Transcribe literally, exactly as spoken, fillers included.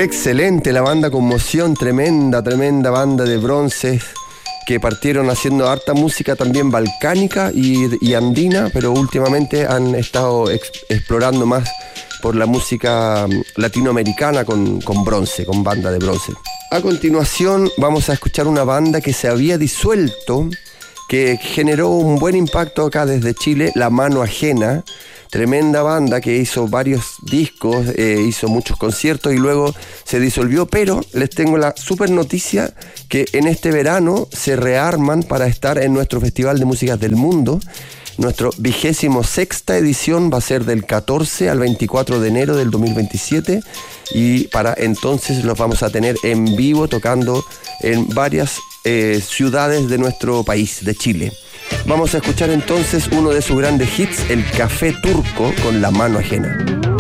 Excelente la banda Conmoción, tremenda, tremenda banda de bronces que partieron haciendo harta música también balcánica y, y andina, pero últimamente han estado ex, explorando más por la música latinoamericana con, con bronce, con banda de bronce. A continuación vamos a escuchar una banda que se había disuelto, que generó un buen impacto acá desde Chile, La Mano Ajena. Tremenda banda que hizo varios discos, eh, hizo muchos conciertos y luego se disolvió, pero les tengo la super noticia que en este verano se rearman para estar en nuestro Festival de Músicas del Mundo. Nuestro vigésimo sexta edición va a ser del catorce al veinticuatro de enero del dos mil veintisiete y para entonces los vamos a tener en vivo tocando en varias eh, ciudades de nuestro país, de Chile. Vamos a escuchar entonces uno de sus grandes hits, el Café Turco con La Mano Ajena.